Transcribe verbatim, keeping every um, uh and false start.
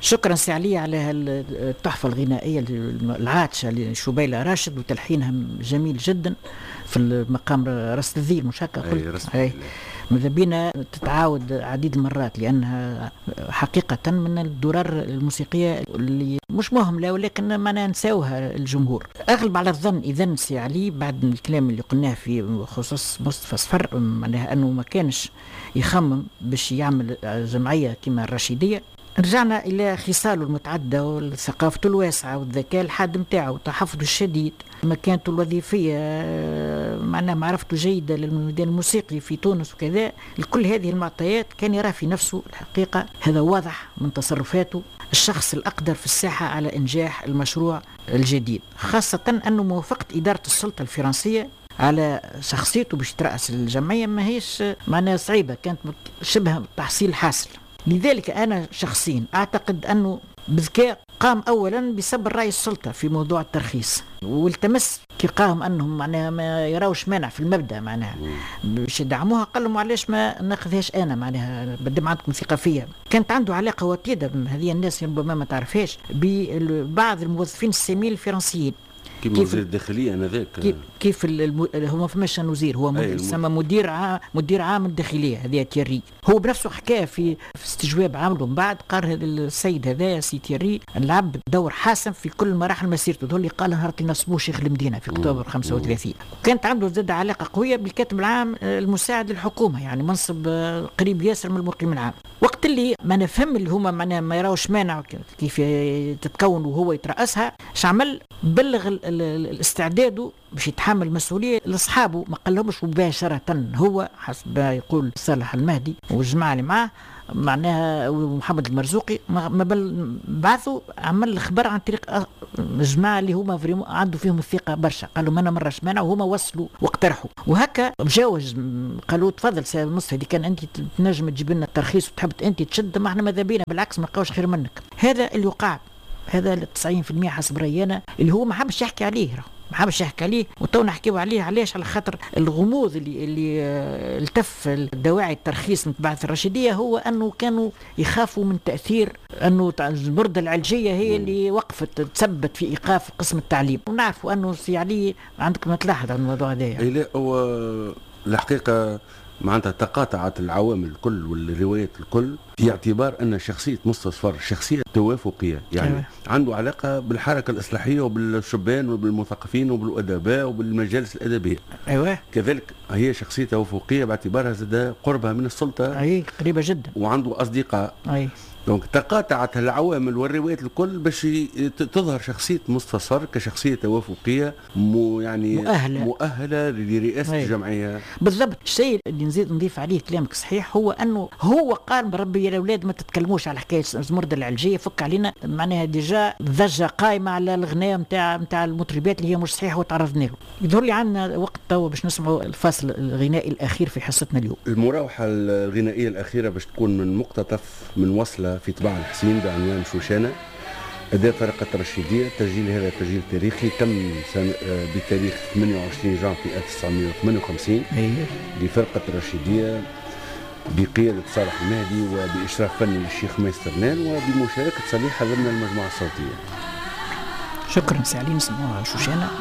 شكرا سي علي على التحفة الغنائية العاطشة لشبيلة راشد وتلحينها جميل جدا في المقام راس الذيل، مش هكا قلت؟ أي ماذا بينا تتعاود عديد المرات، لأنها حقيقة من الدرر الموسيقية اللي مش مهملة ولكن ما ننساوها الجمهور. أغلب على الظن إذن سي علي بعد الكلام اللي قلناه في خصوص مصطفى صفر، معناها أنه ما كانش يخمم باش يعمل جمعية كما الرشيدية. رجعنا إلى خصاله المتعددة وثقافته الواسعة والذكاء الحاد متاعه والتحفظ الشديد، مكانته الوظيفية، معناها معرفته جيدة للميدان الموسيقي في تونس وكذا. لكل هذه المعطيات كان يرى في نفسه الحقيقة، هذا واضح من تصرفاته، الشخص الأقدر في الساحة على إنجاح المشروع الجديد، خاصة أنه موافقة إدارة السلطة الفرنسية على شخصيته باش ترأس الجمعية ما هيش معناها صعيبة، كانت شبه تحصيل حاصل. لذلك أنا شخصيا أعتقد أنه بذكاء قام أولا بسبب رأي السلطة في موضوع الترخيص، والتمس كي قام أنهم معناها ما يراوش مانع في المبدأ معناها باش يدعموها، قال لهم علاش ما ناخذهاش أنا، معناها بدم عندكم ثقة فيها. كانت عنده علاقة وطيدة هذه الناس ربما ما تعرفهاش ببعض الموظفين الساميين الفرنسيين، كيف وزير الداخلية أنذاك كيف, كيف الم... هو ما فماش وزير، هو مدير سما مدير عام مدير عام الداخلية، هذا تيري هو بنفسه حكاه في, في استجواب عمله من بعد، قال هذا السيد هذا سي تيري لعب دور حاسم في كل مراحل مسيرته، هو اللي قال نهار اللي نصبوه شيخ المدينة في اكتوبر خمسة وثلاثين. وكانت عنده زاد علاقة قوية بالكاتب العام المساعد للحكومة، يعني منصب قريب ياسر من المقيم العام. وقت اللي ما نفهم اللي هما معناها ما يراوش مانع كيف تتكون وهو يترأسها، شعمل بلغ الاستعداد باش يتحمل مسؤولية لأصحابه، ما قالهمش مباشرة، هو حسب يقول صالح المهدي والجماعة اللي معاه معناها محمد المرزوقي، ما بل بعثوا عمل الخبر عن طريق الجماعة اللي هما عنده فيهم الثقة برشا، قالوا ما نمرش مانع وهما وصلوا واقترحوا، وهكا مجاوز قالوا تفضل سي مصطفى دي كان انت تنجم تجيب لنا الترخيص وتحب انت تشد، ما احنا ماذا بينا بالعكس ما نلقاوش خير منك. هذا اللي وقع، هذا تسعين بالمئة حسب رأينا اللي هو ما حبش يحكي عليه، ما حبش يحكي عليه، وتو نحكيو عليه علاش؟ على خاطر الغموض اللي اللي التف الدواعي الترخيص من بعث الرشيدية، هو انه كانوا يخافوا من تأثير انه المردة العلجية هي اللي وقفت تثبت في ايقاف قسم التعليم، ونعرفوا انه سي علي عندك ما تلاحظ على الموضوع هذا. اي لا هو الحقيقة معناتها تقاطعت العوامل الكل والروايات الكل في اعتبار أن شخصية مصطفى صفر شخصية توافقية، يعني أيوة. عنده علاقة بالحركة الإصلاحية وبالشبان وبالمثقفين وبالأدباء وبالمجالس الأدبية. أيوة. كذلك هي شخصية توافقية باعتبارها زاد قربها من السلطة، أي قريبة جدا، وعنده أصدقاء. أي. دونك تقاطعت العوامل والروايات الكل باش تظهر شخصية مصطفى صفر كشخصية توافقية مو يعني مؤهلة, مؤهلة لرئاسة أي. الجمعية. بالضبط. الشيء اللي نزيد نضيف عليه كلامك صحيح، هو أنه هو قال بربي يا الأولاد ما تتكلموش على حكاية المردة العلجية، فك علينا معناها ديجا ضجة قائمة على الغناء متاع متاع المطربات اللي هي مش صحيحة وتعرضنا له. يظهر لي عندنا وقت توا باش نسمعوا الفصل الغنائي الأخير في حصتنا اليوم. المراوحة الغنائية الأخيرة باش تكون من مقتطف من وصلة في طباع الحسين بعنوان شوشانة، أداء فرقة الرشيدية. التسجيل هذا تسجيل تاريخي تم بتاريخ ثمانية وعشرين جانفي ألف وتسعمئة وثمانية وخمسين لفرقة الرشيدية بقيادة صالح المهدي وبإشراف فني للشيخ مايستر نان وبمشاركة صليحة ضمن المجموعة الصوتية. شكرا سي علي، نسمعوها شوشانة.